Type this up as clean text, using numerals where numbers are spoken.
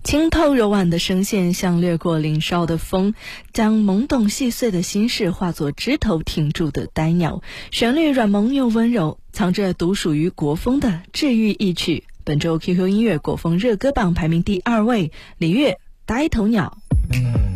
清透柔婉的声线像掠过林梢的风，将懵懂细碎的心事化作枝头停住的丹鸟，旋律软萌又温柔，藏着独属于国风的治愈一曲。本周 QQ 音乐国风热歌榜排名第2位，李悦《呆头鸟》。